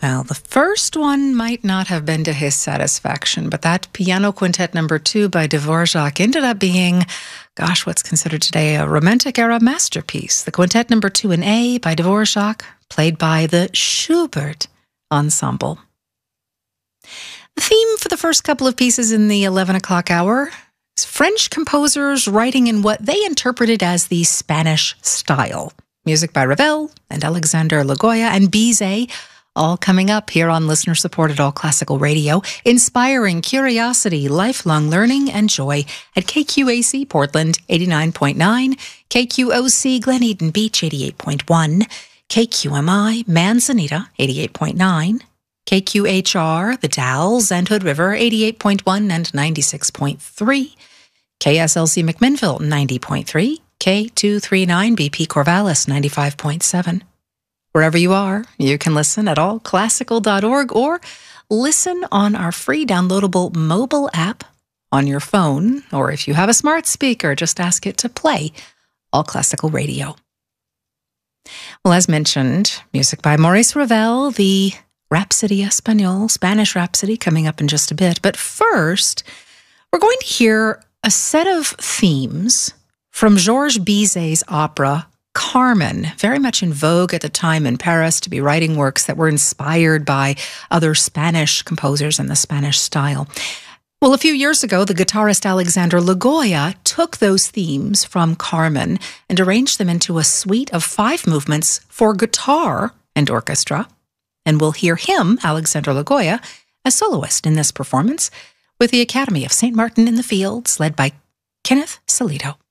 Well, the first one might not have been to his satisfaction, but that Piano Quintet number 2 by Dvorak ended up being, what's considered today a Romantic era masterpiece. The Quintet number 2 in A by Dvorak, played by the Schubert Ensemble. The theme for the first couple of pieces in the 11 o'clock hour is French composers writing in what they interpreted as the Spanish style. Music by Ravel and Alexander Lagoya and Bizet, all coming up here on listener-supported All Classical Radio, inspiring curiosity, lifelong learning, and joy at KQAC Portland 89.9, KQOC Glen Eden Beach 88.1, KQMI Manzanita 88.9, KQHR The Dalles and Hood River 88.1 and 96.3, KSLC McMinnville 90.3, K239 BP Corvallis 95.7. Wherever you are, you can listen at allclassical.org or listen on our free downloadable mobile app on your phone, or if you have a smart speaker, just ask it to play All Classical Radio. Well, as mentioned, music by Maurice Ravel, the Rhapsody Espagnole, Spanish Rhapsody, coming up in just a bit. But first, we're going to hear a set of themes from Georges Bizet's opera Carmen, very much in vogue at the time in Paris to be writing works that were inspired by other Spanish composers in the Spanish style. Well, a few years ago, the guitarist Alexander Lagoya took those themes from Carmen and arranged them into a suite of 5 movements for guitar and orchestra. And we'll hear him, Alexander Lagoya, as soloist in this performance with the Academy of St. Martin in the Fields, led by Kenneth Salito.